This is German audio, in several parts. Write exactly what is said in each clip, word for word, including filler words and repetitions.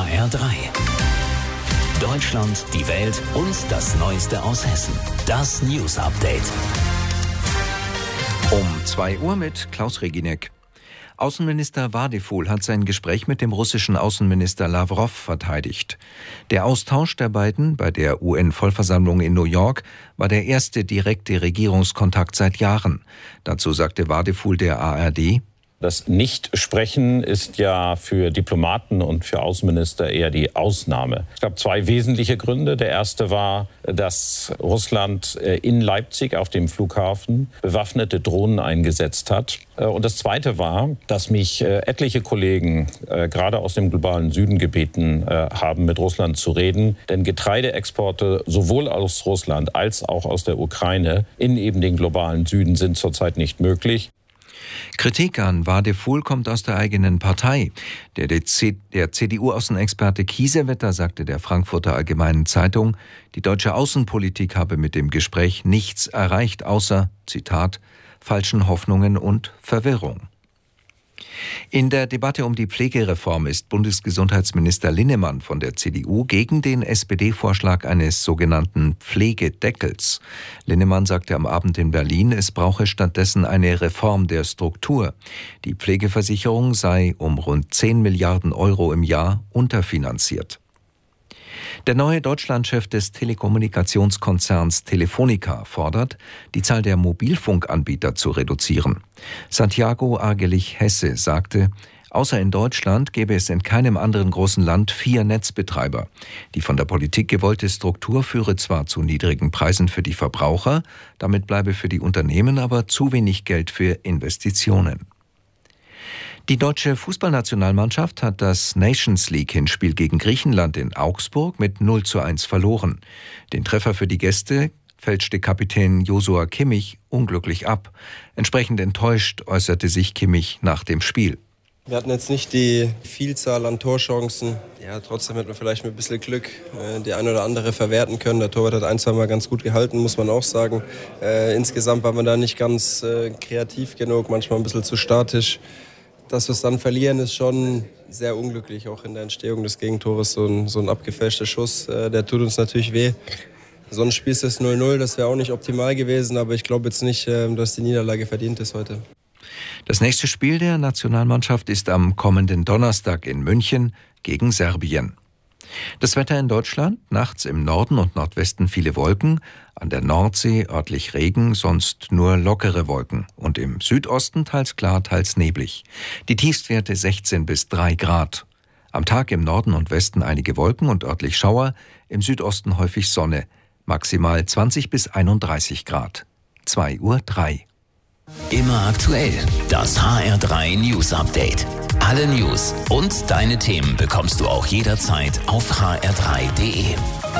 H R drei. Deutschland, die Welt und das Neueste aus Hessen. Das News Update. Um zwei Uhr mit Klaus Reginek. Außenminister Vadeful hat sein Gespräch mit dem russischen Außenminister Lawrow verteidigt. Der Austausch der beiden bei der U N-Vollversammlung in New York war der erste direkte Regierungskontakt seit Jahren. Dazu sagte Vadeful der A R D: Das Nicht-Sprechen ist ja für Diplomaten und für Außenminister eher die Ausnahme. Es gab zwei wesentliche Gründe. Der erste war, dass Russland in Leipzig auf dem Flughafen bewaffnete Drohnen eingesetzt hat. Und das zweite war, dass mich etliche Kollegen gerade aus dem globalen Süden gebeten haben, mit Russland zu reden. Denn Getreideexporte sowohl aus Russland als auch aus der Ukraine in eben den globalen Süden sind zurzeit nicht möglich. Kritik an Vadeful kommt aus der eigenen Partei. Der, der C D U-Außenexperte Kiesewetter sagte der Frankfurter Allgemeinen Zeitung, die deutsche Außenpolitik habe mit dem Gespräch nichts erreicht, außer, Zitat, falschen Hoffnungen und Verwirrung. In der Debatte um die Pflegereform ist Bundesgesundheitsminister Linnemann von der C D U gegen den S P D-Vorschlag eines sogenannten Pflegedeckels. Linnemann sagte am Abend in Berlin, es brauche stattdessen eine Reform der Struktur. Die Pflegeversicherung sei um rund zehn Milliarden Euro im Jahr unterfinanziert. Der neue Deutschlandchef des Telekommunikationskonzerns Telefonica fordert, die Zahl der Mobilfunkanbieter zu reduzieren. Santiago Argelich-Hesse sagte, außer in Deutschland gäbe es in keinem anderen großen Land vier Netzbetreiber. Die von der Politik gewollte Struktur führe zwar zu niedrigen Preisen für die Verbraucher, damit bleibe für die Unternehmen aber zu wenig Geld für Investitionen. Die deutsche Fußballnationalmannschaft hat das Nations-League-Hinspiel gegen Griechenland in Augsburg mit null zu eins verloren. Den Treffer für die Gäste fälschte Kapitän Joshua Kimmich unglücklich ab. Entsprechend enttäuscht äußerte sich Kimmich nach dem Spiel. Wir hatten jetzt nicht die Vielzahl an Torchancen. Ja, trotzdem hätten wir vielleicht mit ein bisschen Glück äh, die eine oder andere verwerten können. Der Torwart hat ein, zwei Mal ganz gut gehalten, muss man auch sagen. Äh, insgesamt war man da nicht ganz äh, kreativ genug, manchmal ein bisschen zu statisch. Dass wir es dann verlieren, ist schon sehr unglücklich, auch in der Entstehung des Gegentores. So ein, so ein abgefälschter Schuss, äh, der tut uns natürlich weh. Sonst spielst du es null null, das wäre auch nicht optimal gewesen, aber ich glaube jetzt nicht, äh, dass die Niederlage verdient ist heute. Das nächste Spiel der Nationalmannschaft ist am kommenden Donnerstag in München gegen Serbien. Das Wetter in Deutschland, nachts im Norden und Nordwesten viele Wolken, an der Nordsee örtlich Regen, sonst nur lockere Wolken und im Südosten teils klar, teils neblig. Die Tiefstwerte sechzehn bis drei Grad. Am Tag im Norden und Westen einige Wolken und örtlich Schauer, im Südosten häufig Sonne, maximal zwanzig bis einunddreißig Grad. zwei Uhr drei. Immer aktuell, das H R drei News Update. Alle News und deine Themen bekommst du auch jederzeit auf h r drei punkt d e.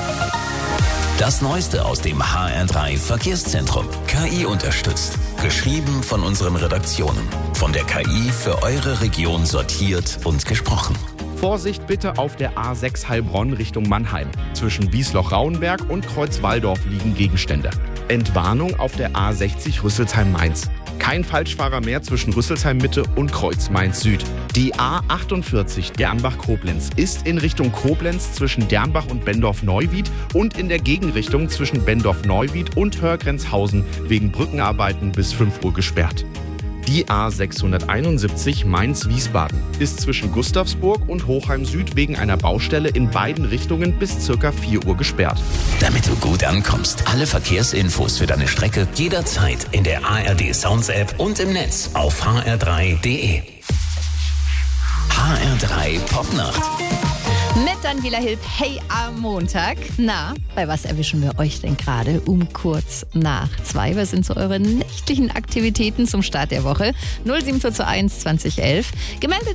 Das Neueste aus dem H R drei Verkehrszentrum. K I unterstützt. Geschrieben von unseren Redaktionen. Von der K I für eure Region sortiert und gesprochen. Vorsicht bitte auf der A sechs Heilbronn Richtung Mannheim. Zwischen Wiesloch-Rauenberg und Kreuz-Walldorf liegen Gegenstände. Entwarnung auf der A sechzig Rüsselsheim-Mainz. Kein Falschfahrer mehr zwischen Rüsselsheim-Mitte und Kreuz-Mainz-Süd. Die A achtundvierzig Dernbach-Koblenz ist in Richtung Koblenz zwischen Dernbach und Bendorf-Neuwied und in der Gegenrichtung zwischen Bendorf-Neuwied und Hörgrenzhausen wegen Brückenarbeiten bis fünf Uhr gesperrt. Die A sechshunderteinundsiebzig Mainz-Wiesbaden ist zwischen Gustavsburg und Hochheim Süd wegen einer Baustelle in beiden Richtungen bis ca. vier Uhr gesperrt. Damit du gut ankommst, alle Verkehrsinfos für deine Strecke jederzeit in der A R D Sounds App und im Netz auf h r drei punkt d e. H R drei Popnacht. Mit Daniela Hilb, hey am Montag. Na, bei was erwischen wir euch denn gerade um kurz nach zwei? Was sind so eure nächtlichen Aktivitäten zum Start der Woche? null sieben zwei zwei eins zwanzig elf. Gemeldet